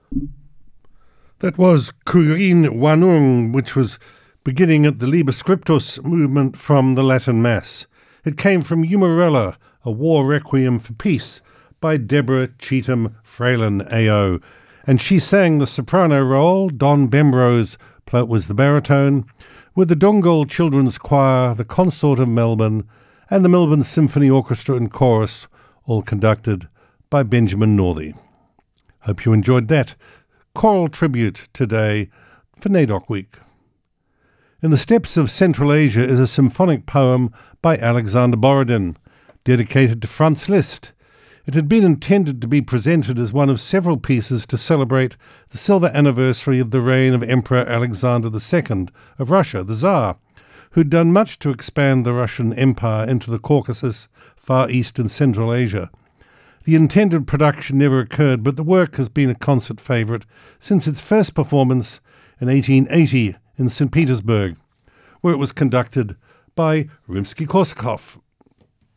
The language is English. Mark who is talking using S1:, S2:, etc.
S1: That was Kurin Wanung, which was beginning at the Liber Scriptus movement from the Latin Mass. It came from Umarella, a war requiem for peace, by Deborah Cheetham Fralin AO. And she sang the soprano role. Don Bemrose was the baritone, with the Donegall Children's Choir, the Consort of Melbourne, and the Melbourne Symphony Orchestra and Chorus, all conducted by Benjamin Northey. Hope you enjoyed that choral tribute today for NAIDOC Week. In the Steppes of Central Asia is a symphonic poem by Alexander Borodin, dedicated to Franz Liszt. It had been intended to be presented as one of several pieces to celebrate the silver anniversary of the reign of Emperor Alexander II of Russia, the Tsar, who'd done much to expand the Russian Empire into the Caucasus, Far East and Central Asia. The intended production never occurred, but the work has been a concert favourite since its first performance in 1880 in St. Petersburg, where it was conducted by Rimsky-Korsakov.